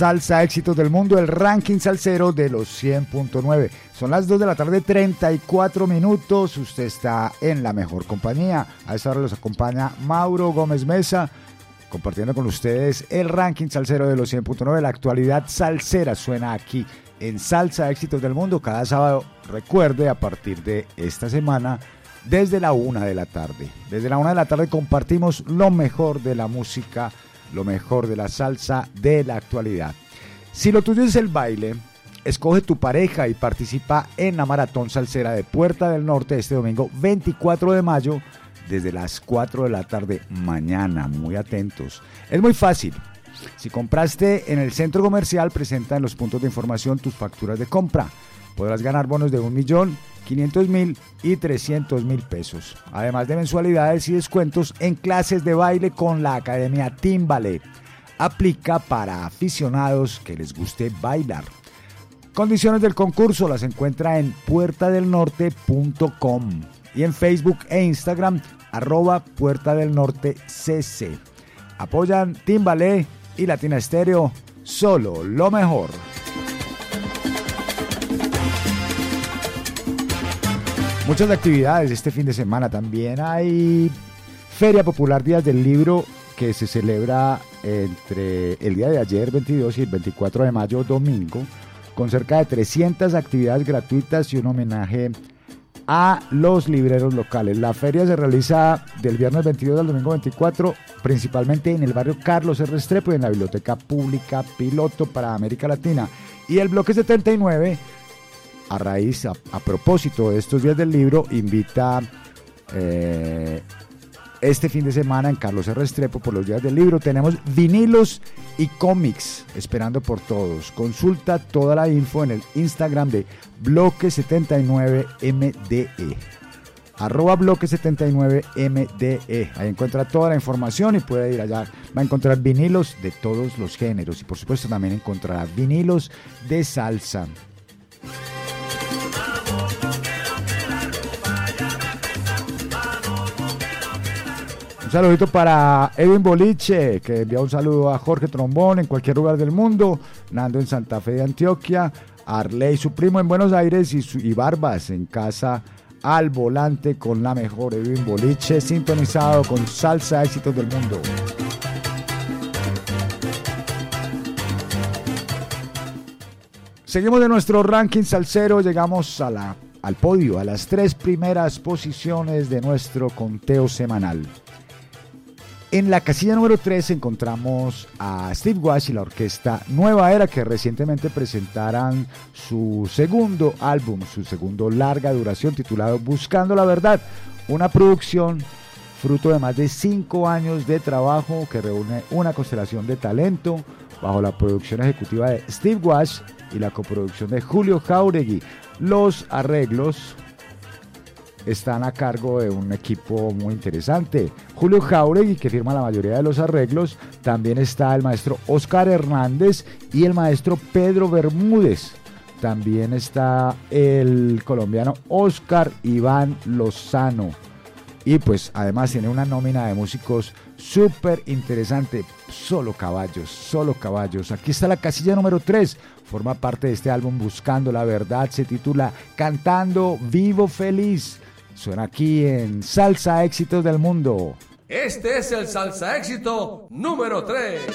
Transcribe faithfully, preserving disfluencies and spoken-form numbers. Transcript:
Salsa Éxitos del Mundo, el ranking salsero de los cien punto nueve. Son las dos de la tarde, treinta y cuatro minutos. Usted está en la mejor compañía. A esta hora los acompaña Mauro Gómez Mesa, compartiendo con ustedes el ranking salsero de los cien punto nueve. La actualidad salsera suena aquí en Salsa Éxitos del Mundo cada sábado. Recuerde, a partir de esta semana, desde la una de la tarde. Desde la una de la tarde compartimos lo mejor de la música, lo mejor de la salsa de la actualidad. Si lo tuyo es el baile, escoge tu pareja y participa en la Maratón Salsera de Puerta del Norte este domingo veinticuatro de mayo desde las cuatro de la tarde mañana. Muy atentos. Es muy fácil. Si compraste en el centro comercial, presenta en los puntos de información tus facturas de compra. Podrás ganar bonos de un millón, quinientos mil y trescientos mil pesos. Además de mensualidades y descuentos en clases de baile con la Academia Team Ballet. Aplica para aficionados que les guste bailar. Condiciones del concurso las encuentra en puerta del norte punto com y en Facebook e Instagram arroba Puerta del Norte C C. Apoyan Team Ballet y Latina Estéreo, solo lo mejor. Muchas actividades este fin de semana. También hay Feria Popular Días del Libro que se celebra entre el día de ayer veintidós y el veinticuatro de mayo domingo, con cerca de trescientas actividades gratuitas y un homenaje a los libreros locales. La feria se realiza del viernes veintidós al domingo veinticuatro, principalmente en el barrio Carlos R. Restrepo y en la Biblioteca Pública Piloto para América Latina. Y el bloque setenta y nueve, a raíz, a, a propósito de estos días del libro, invita eh, este fin de semana en Carlos R. Restrepo por los días del libro. Tenemos vinilos y cómics esperando por todos. Consulta toda la info en el Instagram de Bloque setenta y nueve M D E. Arroba Bloque setenta y nueve M D E. Ahí encuentra toda la información y puede ir allá. Va a encontrar vinilos de todos los géneros y por supuesto también encontrará vinilos de salsa. Un saludito para Edwin Boliche, que envía un saludo a Jorge Trombón en cualquier lugar del mundo, Nando en Santa Fe de Antioquia, Arley, su primo en Buenos Aires y, su, y Barbas en casa al volante con la mejor. Edwin Boliche sintonizado con Salsa Éxitos del Mundo. Seguimos de nuestro ranking salsero, llegamos a la, al podio, a las tres primeras posiciones de nuestro conteo semanal. En la casilla número tres encontramos a Steve Walsh y la orquesta Nueva Era, que recientemente presentaran su segundo álbum, su segundo larga duración titulado Buscando la Verdad, una producción fruto de más de cinco años de trabajo que reúne una constelación de talento bajo la producción ejecutiva de Steve Walsh y la coproducción de Julio Jáuregui. Los arreglos están a cargo de un equipo muy interesante. Julio Jáuregui, que firma la mayoría de los arreglos. También está el maestro Oscar Hernández y el maestro Pedro Bermúdez. También está el colombiano Oscar Iván Lozano. Y pues además tiene una nómina de músicos súper interesante. Solo caballos, solo caballos. Aquí está la casilla número tres. Forma parte de este álbum Buscando la Verdad. Se titula Cantando Vivo Feliz. Suena aquí en Salsa Éxitos del Mundo. Este es el Salsa Éxito número tres.